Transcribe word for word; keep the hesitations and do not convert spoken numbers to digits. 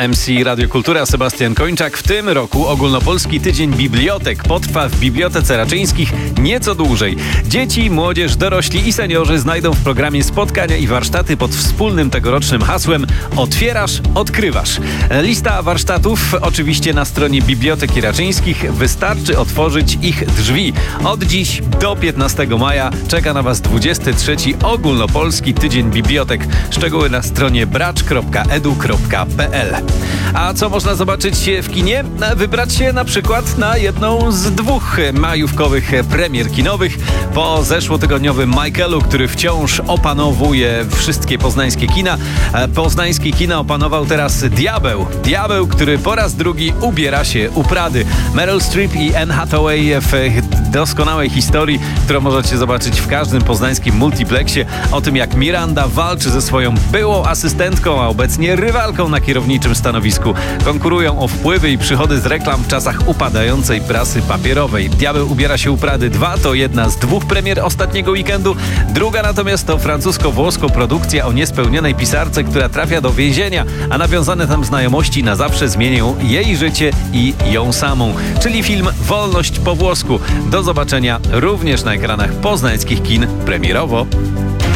M C Radiokultura Sebastian Kończak. W tym roku ogólnopolski tydzień bibliotek potrwa w Bibliotece Raczyńskich nieco dłużej. Dzieci, młodzież, dorośli i seniorzy znajdą w programie spotkania i warsztaty pod wspólnym tegorocznym hasłem Otwierasz, odkrywasz. Lista warsztatów oczywiście na stronie Biblioteki Raczyńskich. Wystarczy otworzyć ich drzwi. Od dziś do piętnastego maja czeka na Was dwudziesty trzeci ogólnopolski tydzień bibliotek. Szczegóły na stronie bracz kropka edu kropka pe el. A co można zobaczyć w kinie? Wybrać się na przykład na jedną z dwóch majówkowych premier kinowych. Po zeszłotygodniowym Michaelu, który wciąż opanowuje wszystkie poznańskie kina, poznańskie kina opanował teraz Diabeł. Diabeł, który po raz drugi ubiera się u Prady. Meryl Streep i Anne Hathaway w doskonałej historii, którą możecie zobaczyć w każdym poznańskim multiplexie, o tym jak Miranda walczy ze swoją byłą asystentką, a obecnie rywalką na kierowniczym stanowisku. Konkurują o wpływy i przychody z reklam w czasach upadającej prasy papierowej. Diabeł ubiera się u Prady dwa to jedna z dwóch premier ostatniego weekendu. Druga natomiast to francusko-włosko produkcja o niespełnionej pisarce, która trafia do więzienia, a nawiązane tam znajomości na zawsze zmienią jej życie i ją samą. Czyli film Wolność po włosku. Do zobaczenia również na ekranach poznańskich kin premierowo.